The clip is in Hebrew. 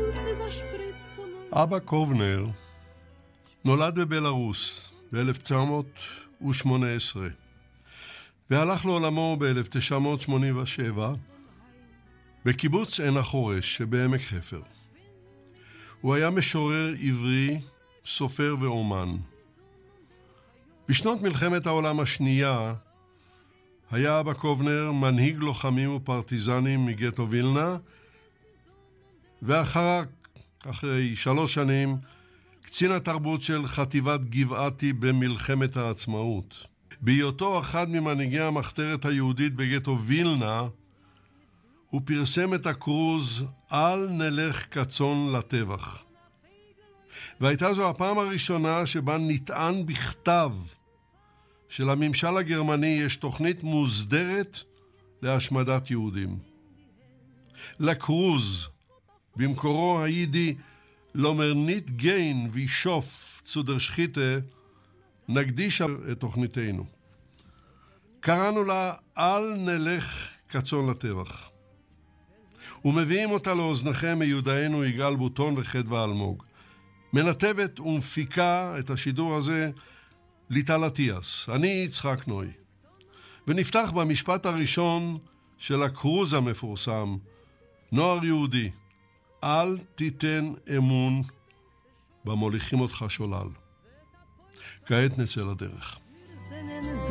אבא קובנר נולד בבלרוס ב-1918 והלך לעולמו ב-1987 בקיבוץ עין החורש שבעמק חפר. הוא היה משורר עברי, סופר ואומן. בשנות מלחמת העולם השנייה היה אבא קובנר מנהיג לוחמים ופרטיזנים מגטו וילנה, אחרי 3 שנים קצין התרבות של חטיבת גבעתי במלחמת העצמאות. בהיותו אחד ממנהיגי המחתרת היהודית בגטו וילנה, הוא פרסם את הקרוז "אל נלך כצאן לטבח". והייתה זו הפעם הראשונה שבה נטען בכתב שלממשל הגרמני יש תוכנית מוסדרת להשמדת יהודים. לקרוז, במקורו היידי "לומר ניט גיין ווי שוף צו דר שחיטה", נקדיש את תוכניתנו. קראנו לה "אל נלך כצאן לטבח". ומביאים אותה לאוזניכם מיודענו יגאל בוטון וחדווה אלמוג. מנתבת ומפיקה את השידור הזה ליטל אטיאס. אני יצחק נוי. ונפתח במשפט הראשון של הקרוז המפורסם, נוער יהודי, אל תיתן אמון במוליכים אותך שולל. כעת נצא לדרך.